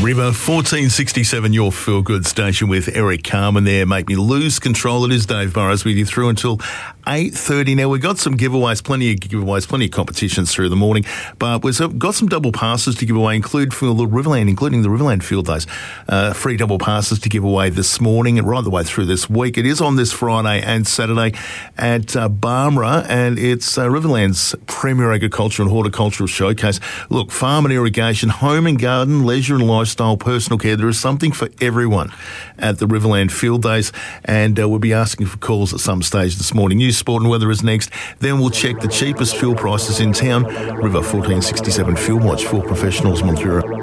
River 1467, your feel good station with Eric Carmen there. Make me lose control. It is Dave Burrows with you through until 8:30. Now, we've got some giveaways, plenty of competitions through the morning, but we've got some double passes to give away, including the Riverland Field Days. Free double passes to give away this morning and right the way through this week. It is on this Friday and Saturday at Barmera, and it's Riverland's premier agriculture and horticultural showcase. Look, farm and irrigation, home and garden, leisure and lifestyle, personal care. There is something for everyone at the Riverland Field Days, and we'll be asking for calls at some stage this morning. News, sport and weather is next. Then we'll check the cheapest fuel prices in town. River 1467 Fuel Watch for professionals, Montura.